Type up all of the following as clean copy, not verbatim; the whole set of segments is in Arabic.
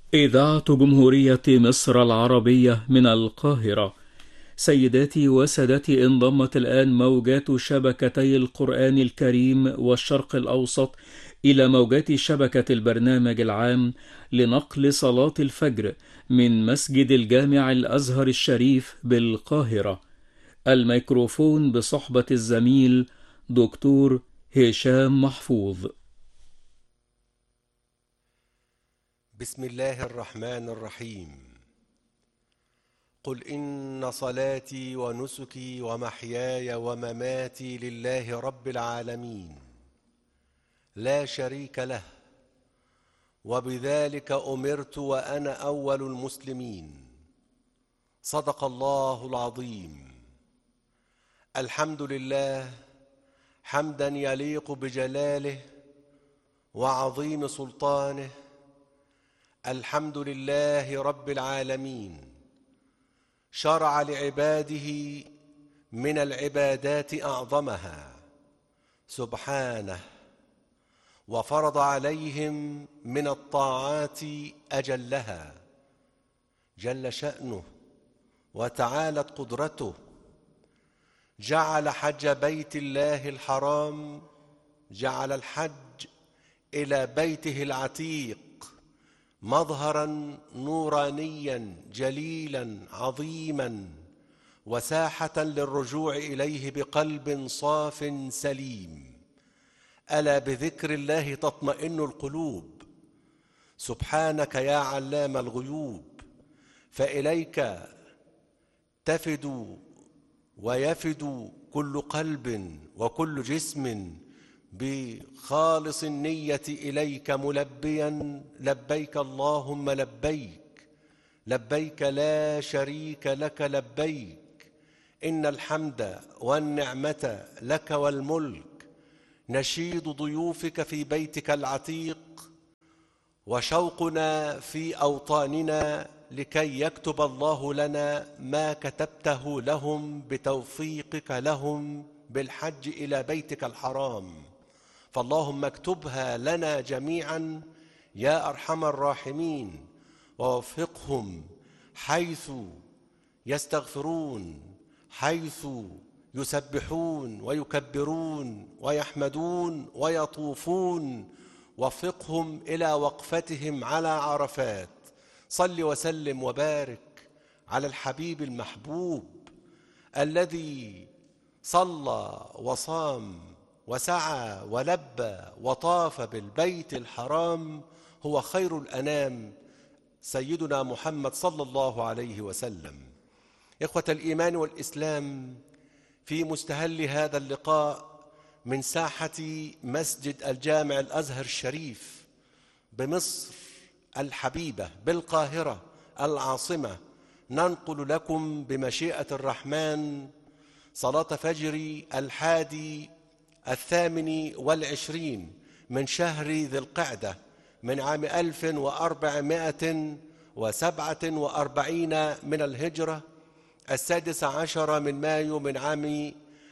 إذاعة جمهورية مصر العربية من القاهرة. سيداتي وسادتي، انضمت الآن موجات شبكتي القرآن الكريم والشرق الأوسط إلى موجات شبكة البرنامج العام لنقل صلاة الفجر من مسجد الجامع الأزهر الشريف بالقاهرة. الميكروفون بصحبة الزميل دكتور هشام محفوظ. بسم الله الرحمن الرحيم. قل إن صلاتي ونسكي ومحياي ومماتي لله رب العالمين لا شريك له، وبذلك أمرت وأنا أول المسلمين. صدق الله العظيم. الحمد لله حمدا يليق بجلاله وعظيم سلطانه. الحمد لله رب العالمين، شرع لعباده من العبادات أعظمها سبحانه، وفرض عليهم من الطاعات أجلها. جل شأنه وتعالت قدرته، جعل حج بيت الله الحرام، جعل الحج إلى بيته العتيق مظهراً نورانياً جليلاً عظيماً، وساحة للرجوع إليه بقلب صاف سليم. ألا بذكر الله تطمئن القلوب. سبحانك يا علام الغيوب، فإليك تفد ويفد كل قلب وكل جسم بخالص النية إليك ملبيا لبيك اللهم لبيك، لبيك لا شريك لك لبيك، إن الحمد والنعمة لك والملك. نشيد ضيوفك في بيتك العتيق وشوقنا في أوطاننا لكي يكتب الله لنا ما كتبته لهم بتوفيقك لهم بالحج إلى بيتك الحرام. فاللهم اكتبها لنا جميعا يا أرحم الراحمين، ووفقهم حيث يستغفرون، حيث يسبحون ويكبرون ويحمدون ويطوفون. وفقهم إلى وقفتهم على عرفات. صل وسلم وبارك على الحبيب المحبوب الذي صلى وصام وسعى ولبى وطاف بالبيت الحرام، هو خير الأنام سيدنا محمد صلى الله عليه وسلم. إخوة الإيمان والإسلام، في مستهل هذا اللقاء من ساحة مسجد الجامع الأزهر الشريف بمصر الحبيبة بالقاهرة العاصمة، ننقل لكم بمشيئة الرحمن صلاة فجر 21 من شهر ذي القعدة من عام 1447 من الهجرة، 16 من مايو من عام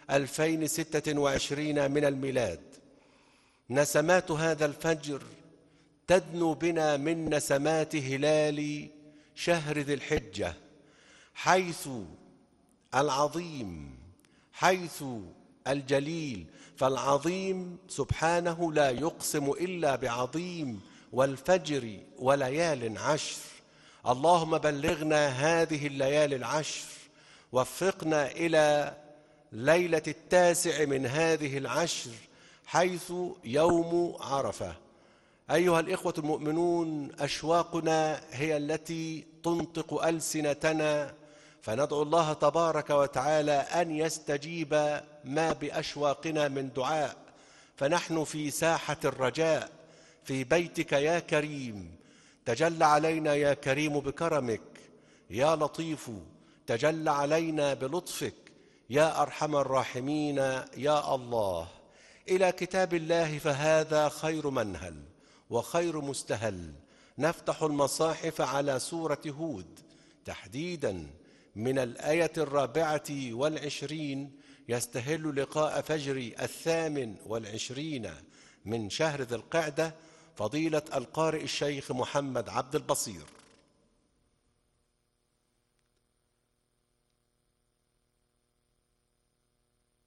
2026 من الميلاد. نسمات هذا الفجر تدنو بنا من نسمات هلال شهر ذي الحجة، حيث العظيم، حيث الجليل. فالعظيم سبحانه لا يقسم إلا بعظيم، والفجر وليال عشر. اللهم بلغنا هذه الليالي العشر، وفقنا إلى ليلة 9 من هذه العشر حيث يوم عرفة. أيها الإخوة المؤمنون، أشواقنا هي التي تنطق ألسنتنا، فندعو الله تبارك وتعالى أن يستجيب ما بأشواقنا من دعاء. فنحن في ساحة الرجاء في بيتك يا كريم. تجل علينا يا كريم بكرمك، يا لطيف تجل علينا بلطفك، يا أرحم الراحمين يا الله. إلى كتاب الله فهذا خير منهل وخير مستهل. نفتح المصاحف على سورة هود تحديداً من الآية 24 يستهل لقاء فجر 28 من شهر ذي القعدة، فضيلة القارئ الشيخ محمد عبد البصير.